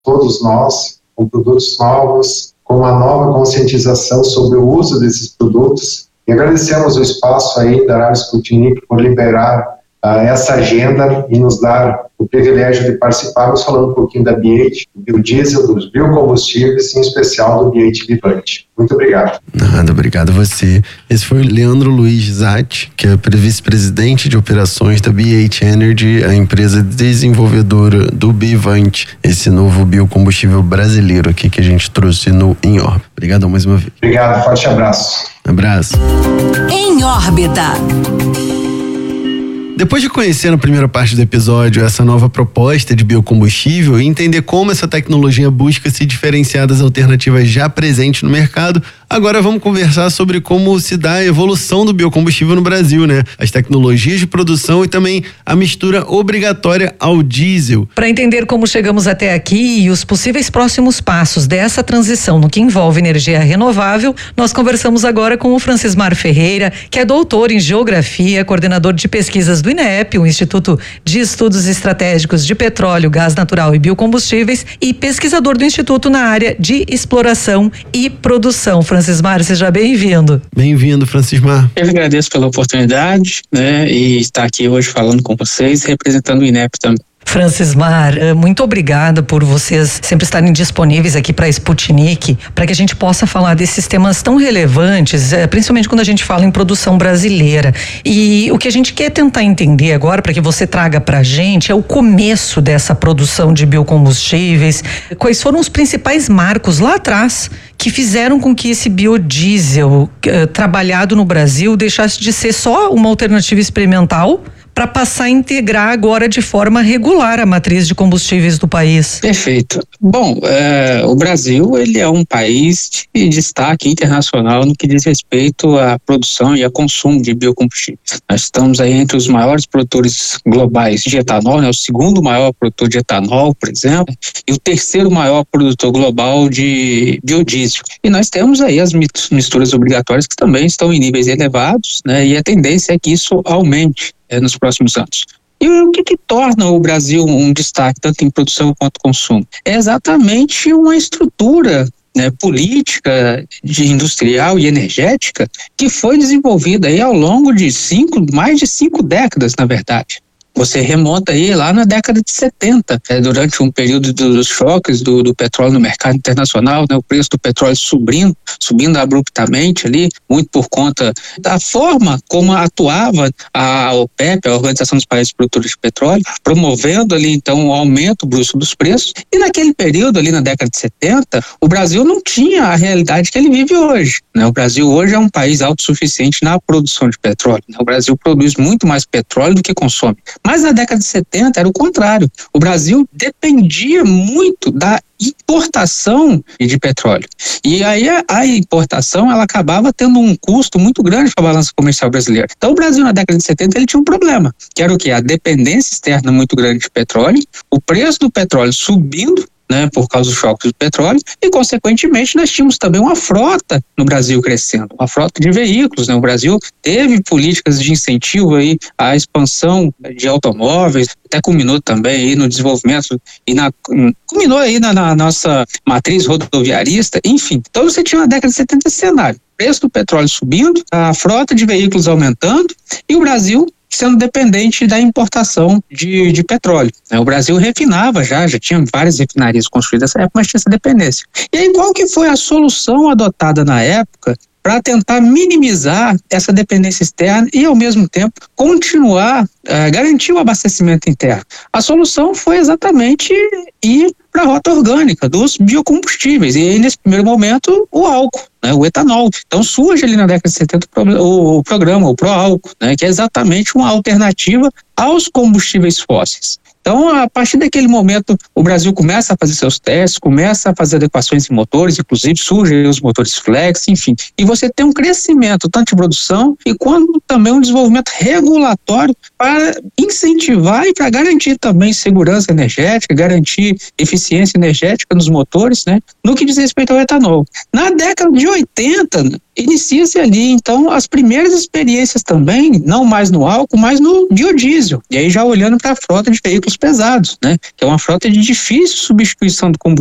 todos nós, com produtos novos, com uma nova conscientização sobre o uso desses produtos. E agradecemos o espaço aí da Rádio Sputnik por liberar essa agenda e nos dar o privilégio de participarmos falando um pouquinho da B8, do biodiesel, dos biocombustíveis, em especial do B8 Vivante. Muito obrigado. Nada, obrigado a você. Esse foi o Leandro Luiz Zatti, que é vice-presidente de operações da B8 Energy, a empresa desenvolvedora do Vivante, esse novo biocombustível brasileiro aqui que a gente trouxe no Em Órbita. Obrigado mais uma vez. Obrigado, forte abraço. Abraço. Em Órbita. Depois de conhecer na primeira parte do episódio essa nova proposta de biocombustível e entender como essa tecnologia busca se diferenciar das alternativas já presentes no mercado, agora vamos conversar sobre como se dá a evolução do biocombustível no Brasil, né? As tecnologias de produção e também a mistura obrigatória ao diesel. Para entender como chegamos até aqui e os possíveis próximos passos dessa transição no que envolve energia renovável, nós conversamos agora com o Francismar Ferreira, que é doutor em geografia, coordenador de pesquisas do INEP, o Instituto de Estudos Estratégicos de Petróleo, Gás Natural e Biocombustíveis, e pesquisador do Instituto na área de exploração e produção. Francismar, seja bem-vindo. Bem-vindo, Francismar. Eu agradeço pela oportunidade, e estar aqui hoje falando com vocês, representando o INEP também. Francismar, muito obrigada por vocês sempre estarem disponíveis aqui para a Sputnik, para que a gente possa falar desses temas tão relevantes, principalmente quando a gente fala em produção brasileira. E o que a gente quer tentar entender agora, para que você traga para a gente, é o começo dessa produção de biocombustíveis. Quais foram os principais marcos lá atrás que fizeram com que esse biodiesel trabalhado no Brasil deixasse de ser só uma alternativa experimental para passar a integrar agora de forma regular a matriz de combustíveis do país? Perfeito. Bom, o Brasil, ele é um país de destaque internacional no que diz respeito à produção e ao consumo de biocombustíveis. Nós estamos aí entre os maiores produtores globais de etanol, né? O segundo maior produtor de etanol, por exemplo, e o terceiro maior produtor global de biodiesel. E nós temos aí as misturas obrigatórias que também estão em níveis elevados, né? E a tendência é que isso aumente nos próximos anos. E o que torna o Brasil um destaque, tanto em produção quanto consumo? É exatamente uma estrutura, né, política, industrial e energética que foi desenvolvida aí ao longo de mais de 5 décadas, na verdade. Você remonta aí lá na década de 70, durante um período dos choques do petróleo no mercado internacional, né, o preço do petróleo subindo abruptamente ali, muito por conta da forma como atuava a OPEP, a Organização dos Países Produtores de Petróleo, promovendo ali então o aumento brusco dos preços. E naquele período ali na década de 70, o Brasil não tinha a realidade que ele vive hoje, né? O Brasil hoje é um país autossuficiente na produção de petróleo, né? O Brasil produz muito mais petróleo do que consome. Mas na década de 70 era o contrário. O Brasil dependia muito da importação de petróleo. E aí a importação, ela acabava tendo um custo muito grande para a balança comercial brasileira. Então o Brasil na década de 70 ele tinha um problema, que era o quê? A dependência externa muito grande de petróleo, o preço do petróleo subindo, né, por causa dos choques do petróleo, e consequentemente nós tínhamos também uma frota no Brasil crescendo, uma frota de veículos, né? O Brasil teve políticas de incentivo aí à expansão de automóveis, até culminou também aí no desenvolvimento culminou aí na nossa matriz rodoviarista, enfim. Então você tinha na década de 70 esse cenário, preço do petróleo subindo, a frota de veículos aumentando e o Brasil sendo dependente da importação de petróleo. O Brasil refinava já tinha várias refinarias construídas nessa época, mas tinha essa dependência. E aí qual que foi a solução adotada na época para tentar minimizar essa dependência externa e, ao mesmo tempo, continuar, garantir o abastecimento interno? A solução foi exatamente ir para a rota orgânica dos biocombustíveis, e aí, nesse primeiro momento, o álcool, né, o etanol. Então surge ali na década de 70 o programa, o Proálcool, né, que é exatamente uma alternativa aos combustíveis fósseis. Então, a partir daquele momento, o Brasil começa a fazer seus testes, começa a fazer adequações em motores, inclusive surgem os motores flex, enfim. E você tem um crescimento tanto de produção e quanto também um desenvolvimento regulatório para incentivar e para garantir também segurança energética, garantir eficiência energética nos motores, né, no que diz respeito ao etanol. Na década de 80, inicia-se ali, então, as primeiras experiências também, não mais no álcool, mas no biodiesel. E aí já olhando para a frota de veículos pesados, né? Que é uma frota de difícil substituição do combustível.